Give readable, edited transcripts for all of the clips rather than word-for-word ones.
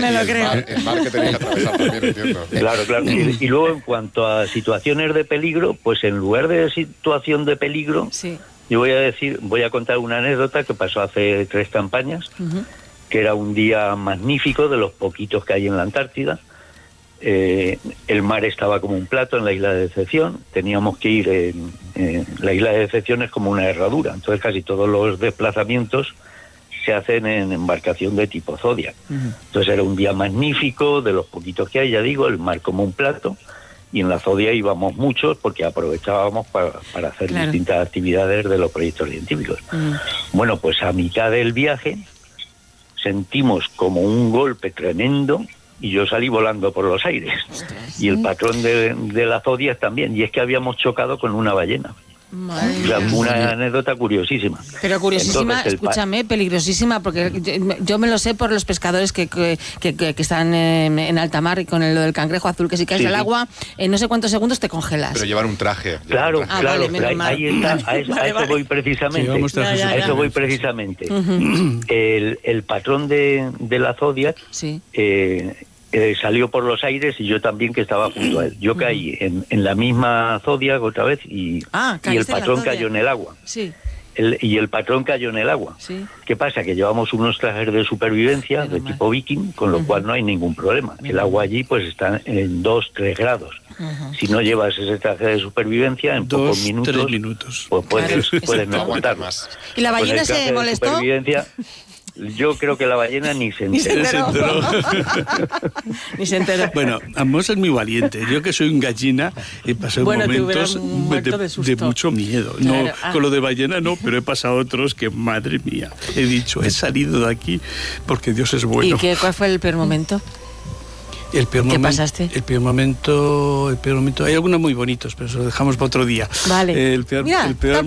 Me lo creo. El mar que tenéis que atravesar también, entiendo. Claro. Y luego, en cuanto a situaciones de peligro, pues en lugar de situación de peligro, sí. Yo voy a contar una anécdota que pasó hace 3 campañas, que era un día magnífico, de los poquitos que hay en la Antártida. El mar estaba como un plato en la isla de Decepción, teníamos que ir, la isla de Decepción es como una herradura, entonces casi todos los desplazamientos se hacen en embarcación de tipo Zodiac. Entonces era un día magnífico, de los poquitos que hay, ya digo, el mar como un plato, y en la Zodiac íbamos muchos porque aprovechábamos para hacer distintas actividades de los proyectos científicos. Bueno, pues a mitad del viaje sentimos como un golpe tremendo y yo salí volando por los aires. Y el patrón de la Zodiac también, y es que habíamos chocado con una ballena. Una anécdota curiosísima. Pero curiosísima, entonces, escúchame, peligrosísima, porque yo me lo sé por los pescadores que están en alta mar y con lo del cangrejo azul, que si caes al agua, en no sé cuántos segundos te congelas. Pero llevar un traje. Claro, vale, ahí está, a eso voy precisamente. A eso voy precisamente. El patrón de la Zodiac salió por los aires y yo también, que estaba junto a él. Yo caí en la misma Zodiac otra vez y el patrón cayó en el agua. Sí. Y el patrón cayó en el agua. Sí. ¿Qué pasa? Que llevamos unos trajes de supervivencia de tipo viking, con lo cual no hay ningún problema. El agua allí pues está en 2-3 grados. Si no llevas ese traje de supervivencia, en pocos minutos, pues puedes no aguantar más. ¿Y la ballena se molestó? Yo creo que la ballena ni se enteró. Ni se enteró. Bueno, Amos es muy valiente. Yo, que soy un gallina, he pasado momentos de mucho miedo. Claro, no, con lo de ballena no, pero he pasado otros que, madre mía, he dicho, he salido de aquí porque Dios es bueno. ¿Y cuál fue el peor momento? ¿Qué pasaste? El peor momento, hay algunos muy bonitos, pero eso lo dejamos para otro día. Vale. El peor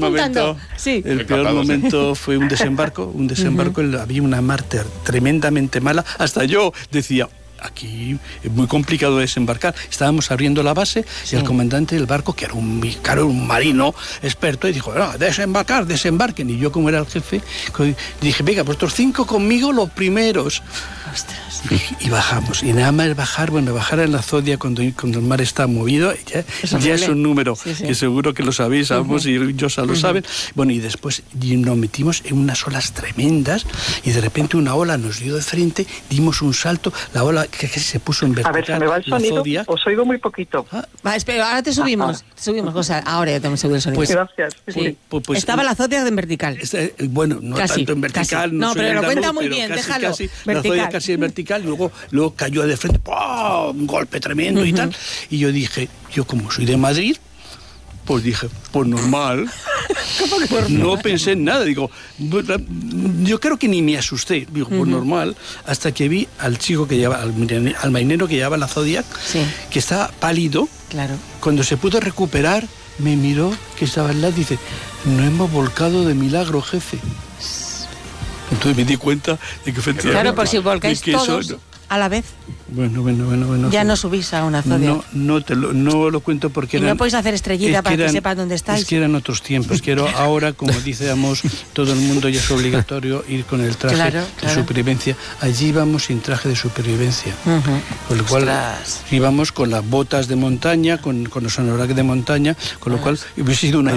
momento fue un desembarco. Había una mar tremendamente mala. Hasta yo decía, aquí es muy complicado desembarcar. Estábamos abriendo la base y el comandante del barco, que era un marino experto, y dijo, no, desembarquen. Y yo, como era el jefe, dije, venga, vosotros 5 conmigo, los primeros. Ostras. Y bajamos. Y nada más bajar en la Zodiac cuando el mar está movido, ya es un número que seguro que lo sabéis, Amos y Josa lo saben. Bueno, y después nos metimos en unas olas tremendas y de repente una ola nos dio de frente, dimos un salto, la ola que se puso en vertical. A ver, ¿se me va el sonido? Os oigo muy poquito. Espera, ahora te subimos. Subimos, José. Ahora ya te hemos subido el sonido. Pues, gracias. Sí. Pues, estaba la Zodiac en vertical. Bueno, no casi, tanto en vertical. No, pero lo cuenta muy bien, déjalo. La Zodiac casi en vertical, luego cayó de frente, ¡pum! Un golpe tremendo y tal. Y yo dije, yo como soy de Madrid, pues dije, pues normal. No pensé en nada, digo, yo creo que ni me asusté, digo, pues normal, hasta que vi al chico que llevaba, al marinero que llevaba la Zodiac, que estaba pálido. Claro. Cuando se pudo recuperar, me miró, que estaba al lado, y dice, no hemos volcado de milagro, jefe. Entonces me di cuenta de que efectivamente... Claro, pues si volcáis todos a la vez. Bueno. Ya no subís a una Zodiac. No lo cuento porque... ¿Y no podéis hacer estrellita para que sepan dónde estáis? Es que eran otros tiempos. Ahora, como dice Amos, todo el mundo ya es obligatorio ir con el traje de supervivencia. Allí íbamos sin traje de supervivencia. Con lo cual íbamos con las botas de montaña, con los anoraks de montaña, con lo cual hubiese sido una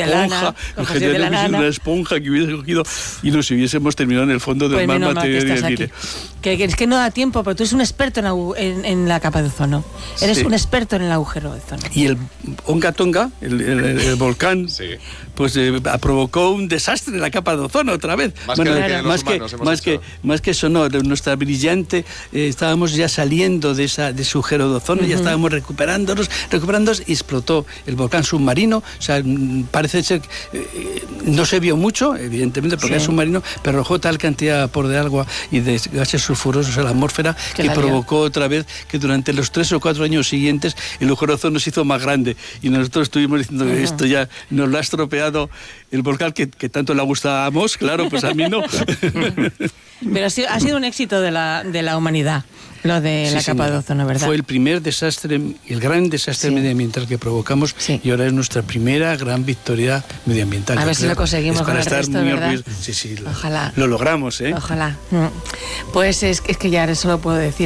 esponja que hubiese cogido y nos hubiésemos terminado en el fondo del mar material. Que es que no da tiempo, pero tú eres un experto en la capa de ozono. Eres un experto en el agujero de ozono. Y el Onga Tonga, el volcán, pues provocó un desastre en la capa de ozono otra vez. Más que eso, no, nuestra brillante, estábamos ya saliendo de ese agujero de ozono, ya estábamos recuperándonos y explotó el volcán submarino. O sea, parece ser que no se vio mucho, evidentemente, porque es submarino, pero arrojó tal cantidad de vapor de agua y de gases sulfurosos a la atmósfera que provocó otra vez que durante los 3 o 4 años siguientes el agujero de ozono se hizo más grande y nosotros estuvimos diciendo que esto ya nos lo ha estropeado el volcán que tanto le gusta a Amos, claro, pues a mí no. Pero ha sido un éxito de la humanidad, lo de la capa de ozono, ¿verdad? Fue el primer desastre, el gran desastre medioambiental que provocamos y ahora es nuestra primera gran victoria medioambiental. A ver si lo conseguimos con el resto, ¿verdad? Sí, ojalá. Lo logramos, ¿eh? Ojalá. Pues es que ya eso lo puedo decir.